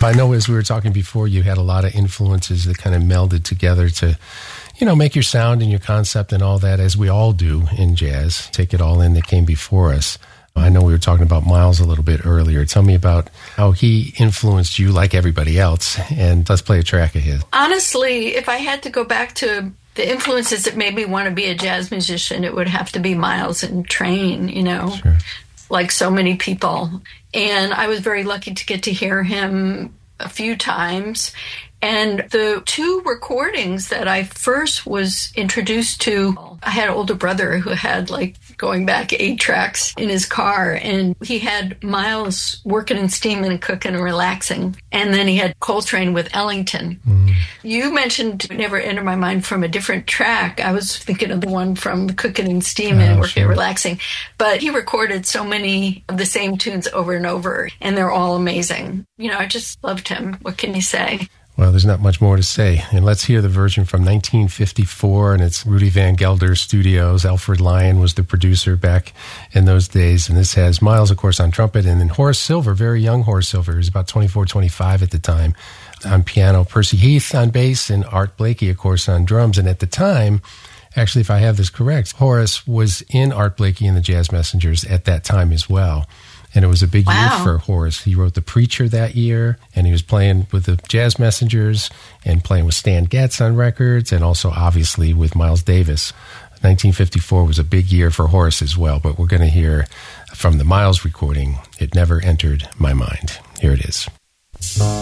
I know as we were talking before, you had a lot of influences that kind of melded together to, make your sound and your concept and all that, as we all do in jazz. Take it all in that came before us. I know we were talking about Miles a little bit earlier. Tell me about how he influenced you like everybody else, and let's play a track of his. Honestly, if I had to go back to the influences that made me want to be a jazz musician, it would have to be Miles and Train, Sure. Like so many people. And I was very lucky to get to hear him a few times. And the two recordings that I first was introduced to, I had an older brother who had going back 8 tracks in his car, and he had Miles working and steaming and cooking and relaxing. And then he had Coltrane with Ellington. Mm. You mentioned Never Entered My Mind from a different track. I was thinking of the one from Cooking and Steaming and Working and Relaxing. But he recorded so many of the same tunes over and over, and they're all amazing. I just loved him. What can you say? Well, there's not much more to say. And let's hear the version from 1954, and it's Rudy Van Gelder Studios. Alfred Lyon was the producer back in those days. And this has Miles, of course, on trumpet, and then Horace Silver, very young Horace Silver. He was about 24, 25 at the time, on piano. Percy Heath on bass, and Art Blakey, of course, on drums. And at the time, actually, if I have this correct, Horace was in Art Blakey and the Jazz Messengers at that time as well. And it was a big year for Horace. He wrote The Preacher that year, and he was playing with the Jazz Messengers and playing with Stan Getz on records, and also, obviously, with Miles Davis. 1954 was a big year for Horace as well, but we're going to hear from the Miles recording, It Never Entered My Mind. Here it is.